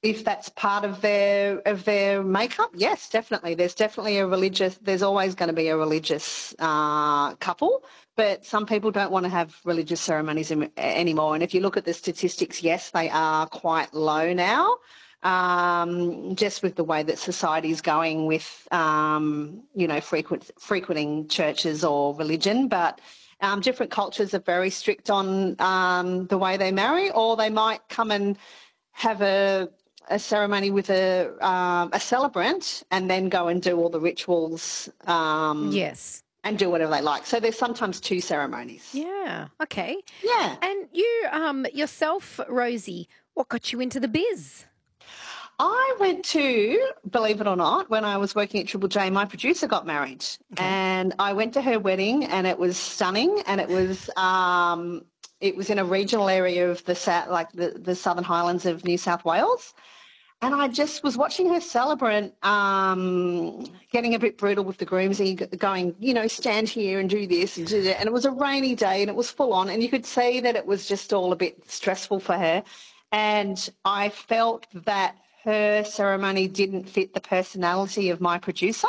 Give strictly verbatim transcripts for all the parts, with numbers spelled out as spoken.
if that's part of their of their makeup, yes, definitely. There's definitely a religious. There's always going to be a religious uh, couple, but some people don't want to have religious ceremonies in, anymore. And if you look at the statistics, yes, they are quite low now. Um, just with the way that society is going with, um, you know, frequent, frequenting churches or religion, but um, different cultures are very strict on um, the way they marry, or they might come and have a, a ceremony with a um, a celebrant and then go and do all the rituals. Um, yes. And do whatever they like. So there's sometimes two ceremonies. Yeah. Okay. Yeah. And you, um, yourself, Rosie, what got you into the biz? I went to, believe it or not, when I was working at Triple J, my producer got married. Okay. And I went to her wedding and it was stunning, and it was um, it was in a regional area of the south, like the, the Southern Highlands of New South Wales. And I just was watching her celebrant um, getting a bit brutal with the groomsy, going, you know, stand here and do this and do that. And it was a rainy day and it was full on, and you could see that it was just all a bit stressful for her. And I felt that her ceremony didn't fit the personality of my producer.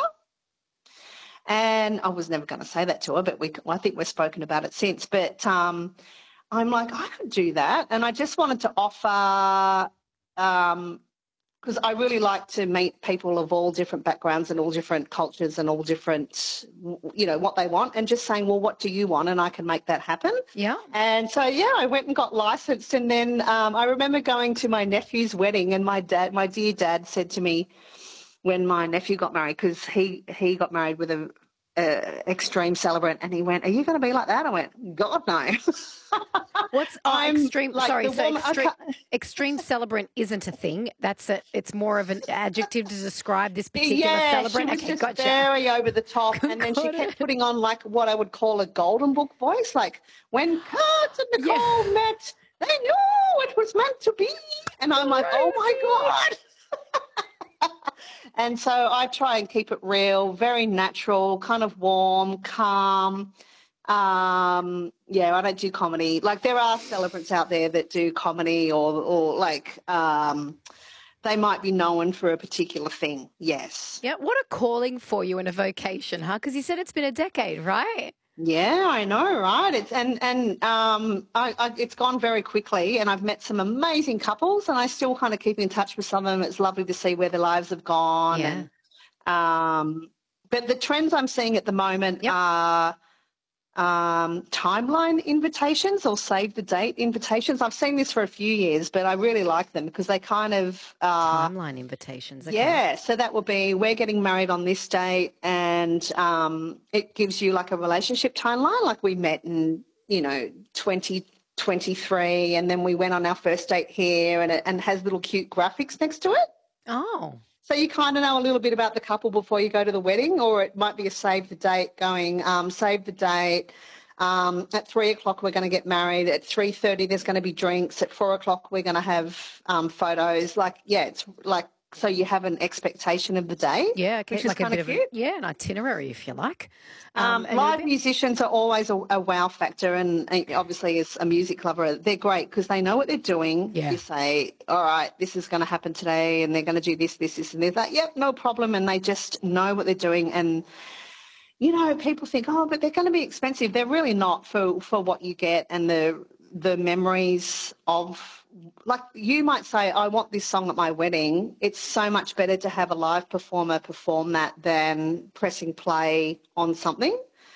And I was never going to say that to her, but we, I think we've spoken about it since. But um, I'm like, I could do that. And I just wanted to offer, um, because I really like to meet people of all different backgrounds and all different cultures and all different, you know, what they want, and just saying, well, what do you want? And I can make that happen. Yeah. And so, yeah, I went and got licensed. And then um, I remember going to my nephew's wedding, and my dad, my dear dad said to me when my nephew got married, because he, he got married with a, a extreme celebrant, and he went, are you going to be like that? I went, God, no. What's oh, extreme? Like sorry, so woman, extreme, extreme celebrant isn't a thing. That's a. It's more of an adjective to describe this particular yeah, celebrant. She was okay, just gotcha. very over the top, and then she kept putting on like what I would call a golden book voice, like when Kurt and Nicole yeah. met, they knew it was meant to be, and I'm like, oh my God. And so I try and keep it real, very natural, kind of warm, calm. Um, yeah, I don't do comedy. Like there are celebrants out there that do comedy, or, or like um, they might be known for a particular thing. Yes. Yeah. What a calling for you and a vocation, huh? Because you said it's been a decade, right? Yeah, I know, right? It's and and um, I, I, it's gone very quickly, and I've met some amazing couples, and I still kind of keep in touch with some of them. It's lovely to see where their lives have gone. Yeah. And, um, but the trends I'm seeing at the moment yep. are um, timeline invitations or save the date invitations. I've seen this for a few years, but I really like them because they kind of uh, timeline invitations. Okay. Yeah, so that will be we're getting married on this date, and um, it gives you like a relationship timeline. Like we met in you know twenty twenty-three, and then we went on our first date here, and it and has little cute graphics next to it. Oh. So you kind of know a little bit about the couple before you go to the wedding, or it might be a save the date going, um, save the date. Um, at three o'clock, we're going to get married. At three thirty, there's going to be drinks. At four o'clock, we're going to have um, photos. Like, yeah, it's like so you have an expectation of the day. Yeah, okay. Which like is a bit cute. of a, yeah, an itinerary, if you like. Um, um, live musicians are always a, a wow factor, and obviously as a music lover, they're great because they know what they're doing. Yeah. You say, all right, this is going to happen today, and they're going to do this, this, this, and they're like, yep, no problem, and they just know what they're doing. And you know, people think, oh, but they're going to be expensive. They're really not for for what you get and the the memories of. Like you might say, I want this song at my wedding. It's so much better to have a live performer perform that than pressing play on something.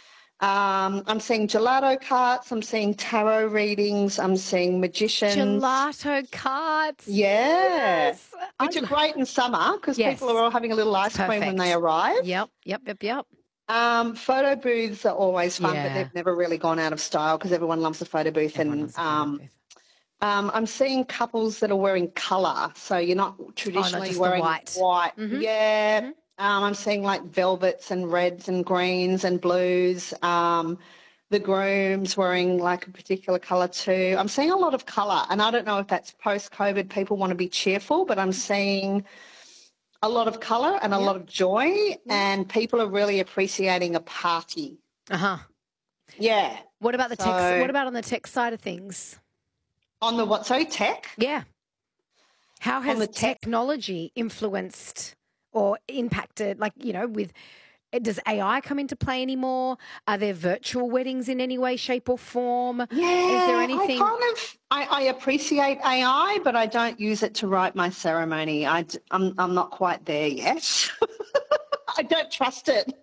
Um, I'm seeing gelato carts. I'm seeing tarot readings. I'm seeing magicians. Gelato carts. Yeah. Yes. Which are great in summer because yes. people are all having a little ice Perfect. cream when they arrive. Yep, yep, yep, yep. Um, photo booths are always fun, yeah. but they've never really gone out of style because everyone loves a photo booth. Everyone and photo um, booth. Um, I'm seeing couples that are wearing colour, so you're not traditionally oh, not wearing white. white. Mm-hmm. Yeah, mm-hmm. Um, I'm seeing like velvets and reds and greens and blues. Um, the groom's wearing like a particular colour too. I'm seeing a lot of colour, and I don't know if that's post-COVID, people want to be cheerful, but I'm seeing a lot of colour and a yep. lot of joy, yep. and people are really appreciating a party. Uh-huh. Yeah. What about the so, tech? What about on the tech side of things? On the what? Sorry, tech? Yeah. How on has the tech. technology influenced or impacted, like, you know, with does A I come into play anymore? Are there virtual weddings in any way, shape, or form? Is there Yeah, I anything? kind of I, I appreciate A I, but I don't use it to write my ceremony. I, d- I'm I'm not quite there yet. I don't trust it.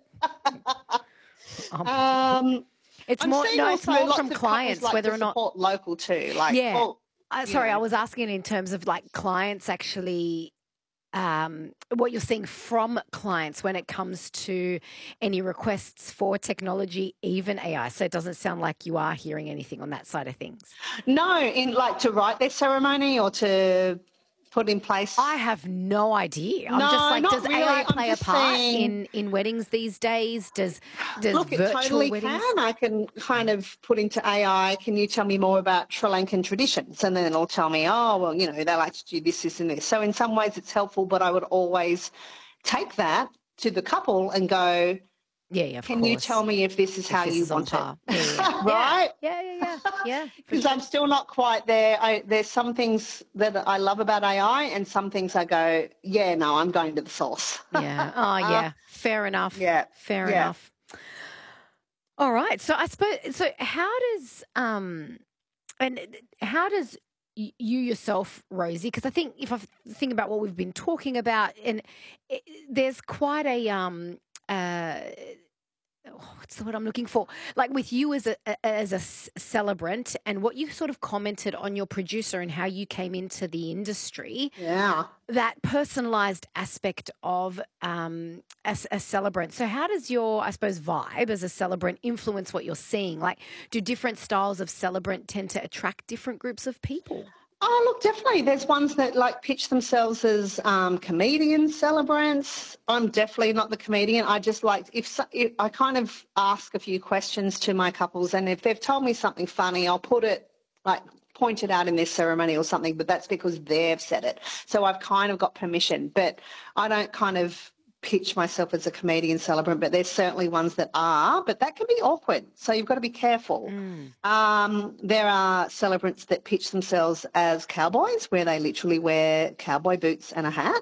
Um, Um, it's I'm more seeing no, it's also more lots from of couples clients like whether to or not. support local too. Like, Yeah. oh, Uh, you sorry, I know, was asking in terms of like clients actually, um, what you're seeing from clients when it comes to any requests for technology, even A I. So it doesn't sound like you are hearing anything on that side of things. no, in like to write their ceremony or to put in place. I have no idea. I'm just No, like, not does really. A I I'm play a just part saying. in in weddings these days? Does does Look, it virtual totally weddings? can. I can kind of put into A I, can you tell me more about Sri Lankan traditions? And then it'll tell me, oh, well, you know, they like to do this, this, and this. So in some ways it's helpful, but I would always take that to the couple and go, Yeah, yeah, of can you course. tell me if this is If how this you is on want it? par. Yeah, yeah, yeah. Right? Yeah, yeah, yeah, yeah, yeah, for Because sure. I'm still not quite there. I, there's some things that I love about A I and some things I go, yeah, no, I'm going to the source. Yeah. Oh, yeah. Fair enough. Yeah. Fair Yeah. enough. All right. So I suppose. So how does um and how does y- you yourself, Rosie? Because I think if I think about what we've been talking about, and it, there's quite a um uh oh, what's the word I'm looking for? Like with you as a a- as a s- celebrant, and what you sort of commented on your producer and how you came into the industry, Yeah. that personalized aspect of um, a, s- a celebrant. So, how does your, I suppose, vibe as a celebrant influence what you're seeing? Like, do different styles of celebrant tend to attract different groups of people? Oh, look, definitely. There's ones that like pitch themselves as um, comedian celebrants. I'm definitely not the comedian. I just like if, so, if I kind of ask a few questions to my couples, and if they've told me something funny, I'll put it like point it out in their ceremony or something. But that's because they've said it, so I've kind of got permission. But I don't kind of pitch myself as a comedian celebrant, but there's certainly ones that are, but that can be awkward. So you've got to be careful. Mm. Um, there are celebrants that pitch themselves as cowboys, where they literally wear cowboy boots and a hat.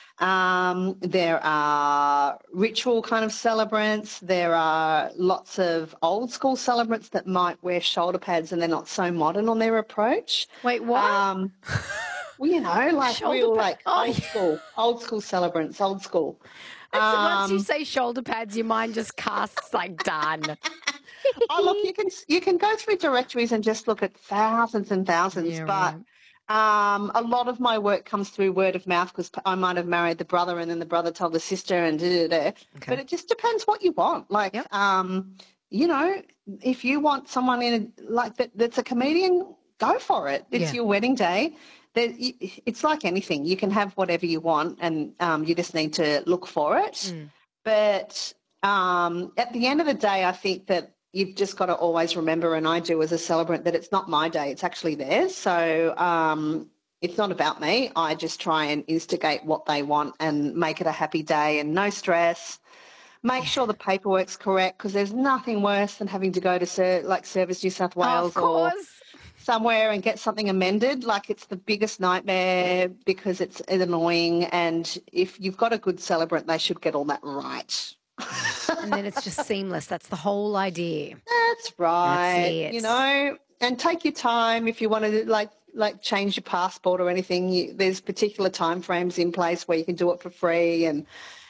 Um, there are ritual kind of celebrants. There are lots of old school celebrants that might wear shoulder pads and they're not so modern on their approach. Wait, what? Um, well, you know, like Shoulder real, pad. like Oh, old yeah. school, old school celebrants, old school. It's, once you Um, say shoulder pads, your mind just casts like done. oh, look, you can you can go through directories and just look at thousands and thousands, Yeah, but right. um, a lot of my work comes through word of mouth because I might have married the brother and then the brother told the sister and da, da, da. Okay. But it just depends what you want. Like, Yep. um, you know, if you want someone in a, like that that's a comedian, go for it. It's Yeah. your wedding day. There, you- it's like anything. You can have whatever you want, and um, you just need to look for it. Mm. But um, at the end of the day, I think that you've just got to always remember, and I do as a celebrant, that it's not my day, it's actually theirs. So um, it's not about me. I just try and instigate what they want and make it a happy day and no stress. Make sure the paperwork's correct because there's nothing worse than having to go to ser- like Service New South Wales Of or course. somewhere and get something amended. Like it's the biggest nightmare because it's annoying. And if you've got a good celebrant, they should get all that right. And then it's just seamless. That's the whole idea. That's right. it. You know, and take your time if you want to like like change your passport or anything. You, there's particular time frames in place where you can do it for free, and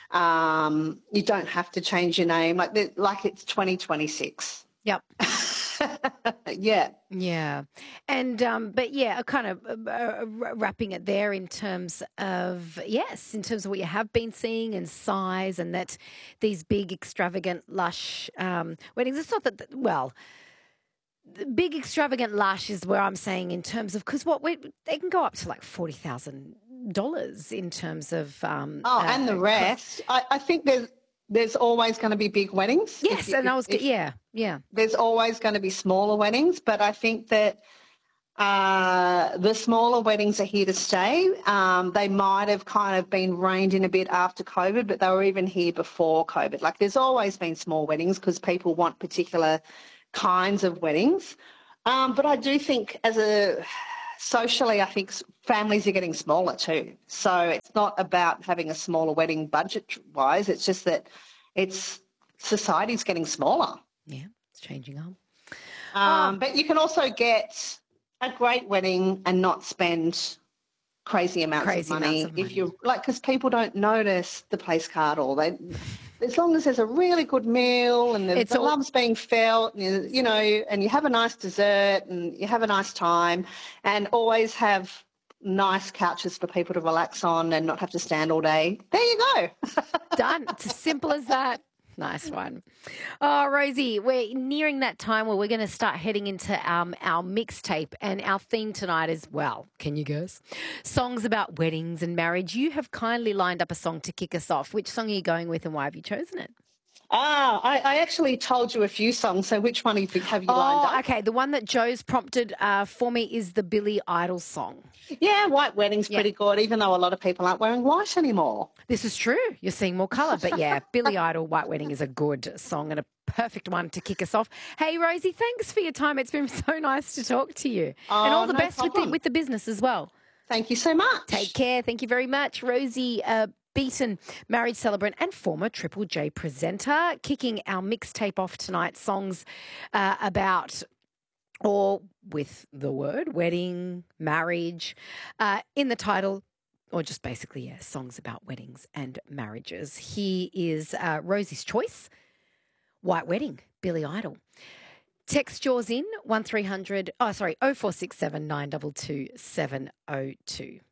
um, you don't have to change your name. Like the- like it's twenty twenty-six. Yep. Yeah. Yeah. And, um, but yeah, kind of uh, uh, wrapping it there in terms of, yes, in terms of what you have been seeing and size and that these big, extravagant, lush um, weddings. It's not that, well, the big, extravagant, lush is where I'm saying in terms of, because what we, they can go up to like forty thousand dollars in terms of. Um, Oh, uh, and the cost. rest. I, I think there's there's always going to be big weddings. If Yes. you- And I if- was, if- yeah, yeah. There's always going to be smaller weddings, but I think that uh, the smaller weddings are here to stay. Um, they might have kind of been reined in a bit after COVID, but they were even here before COVID. Like there's always been small weddings because people want particular kinds of weddings. Um, but I do think as a socially, I think s- families are getting smaller too. So it's not about having a smaller wedding budget-wise. It's just that it's society's getting smaller. Yeah, it's changing on. Um, but you can also get a great wedding and not spend crazy amounts Crazy of money amounts of if money. you're like, because people don't notice the place card, or they, as long as there's a really good meal and the, It's the all- love's being felt, and you, you know, and you have a nice dessert and you have a nice time, and always have nice couches for people to relax on and not have to stand all day. There you go. Done. It's as simple as that. Nice one. Oh, Rosie, we're nearing that time where we're going to start heading into um, our mixtape, and our theme tonight is, well, can you guess? Songs about weddings and marriage. You have kindly lined up a song to kick us off. Which song are you going with and why have you chosen it? Ah, I, I actually told you a few songs, so which one have you, have you lined Oh, up? okay. The one that Joe's prompted uh, for me is the Billy Idol song. Yeah, white wedding's Yeah. pretty good, even though a lot of people aren't wearing white anymore. This is true. You're seeing more colour. But yeah, Billy Idol, White Wedding is a good song and a perfect one to kick us off. Hey, Rosie, thanks for your time. It's been so nice to talk to you. Oh, and all the no best with the, problem. with the business as well. Thank you so much. Take care. Thank you very much. Rosie uh, Beaton, marriage celebrant and former Triple J presenter, kicking our mixtape off tonight. Songs uh, about or with the word wedding, marriage uh, in the title, or just basically, yeah, songs about weddings and marriages. Here is uh, Rosie's choice, White Wedding, Billy Idol. Text yours in one three hundred, oh sorry, oh four six seven nine two two seven oh two.